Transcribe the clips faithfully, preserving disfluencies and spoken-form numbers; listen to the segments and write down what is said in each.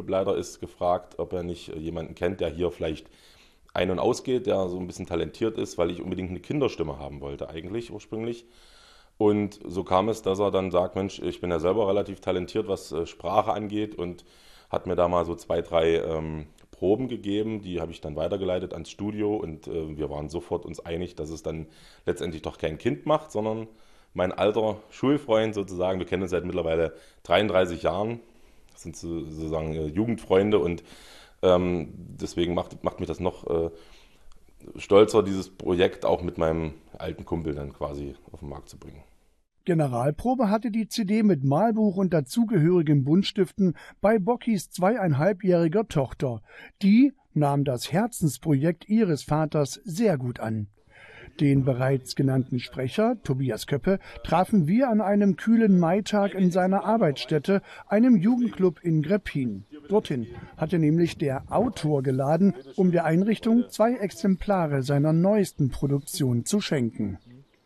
Jugendclubleiter ist gefragt, ob er nicht jemanden kennt, der hier vielleicht ein- und ausgeht, der so ein bisschen talentiert ist, weil ich unbedingt eine Kinderstimme haben wollte eigentlich ursprünglich. Und so kam es, dass er dann sagt, Mensch, ich bin ja selber relativ talentiert, was äh, Sprache angeht, und hat mir da mal so zwei, drei ähm, Proben gegeben, die habe ich dann weitergeleitet ans Studio, und äh, wir waren sofort uns einig, dass es dann letztendlich doch kein Kind macht, sondern mein alter Schulfreund sozusagen. Wir kennen uns seit mittlerweile dreiunddreißig Jahren, das sind sozusagen äh, Jugendfreunde, und ähm, deswegen macht, macht mich das noch äh, stolzer, dieses Projekt auch mit meinem alten Kumpel dann quasi auf den Markt zu bringen. Generalprobe hatte die C D mit Malbuch und dazugehörigen Buntstiften bei Bockys zweieinhalbjähriger Tochter. Die nahm das Herzensprojekt ihres Vaters sehr gut an. Den bereits genannten Sprecher, Tobias Köppe, trafen wir an einem kühlen Maitag in seiner Arbeitsstätte, einem Jugendclub in Greppin. Dorthin hatte nämlich der Autor geladen, um der Einrichtung zwei Exemplare seiner neuesten Produktion zu schenken.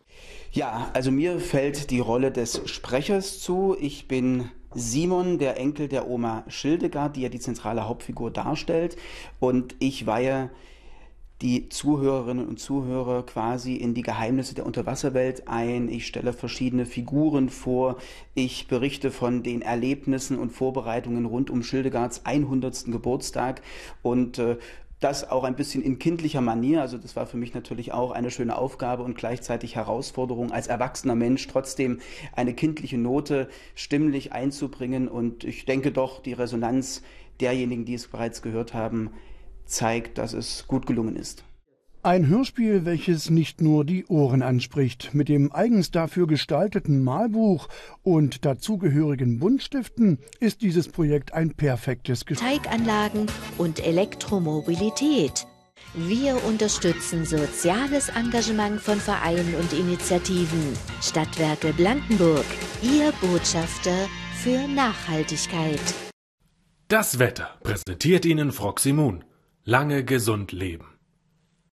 Ja, also mir fällt die Rolle des Sprechers zu. Ich bin Simon, der Enkel der Oma Schildegard, die ja die zentrale Hauptfigur darstellt. Und ich weihe die Zuhörerinnen und Zuhörer quasi in die Geheimnisse der Unterwasserwelt ein. Ich stelle verschiedene Figuren vor. Ich berichte von den Erlebnissen und Vorbereitungen rund um Schildegards hundertsten Geburtstag, und äh, das auch ein bisschen in kindlicher Manier. Also das war für mich natürlich auch eine schöne Aufgabe und gleichzeitig Herausforderung, als erwachsener Mensch trotzdem eine kindliche Note stimmlich einzubringen. Und ich denke doch, die Resonanz derjenigen, die es bereits gehört haben, zeigt, dass es gut gelungen ist. Ein Hörspiel, welches nicht nur die Ohren anspricht. Mit dem eigens dafür gestalteten Malbuch und dazugehörigen Buntstiften ist dieses Projekt ein perfektes Gespräch. Teiganlagen und Elektromobilität. Wir unterstützen soziales Engagement von Vereinen und Initiativen. Stadtwerke Blankenburg, Ihr Botschafter für Nachhaltigkeit. Das Wetter präsentiert Ihnen Froximun. Lange gesund leben.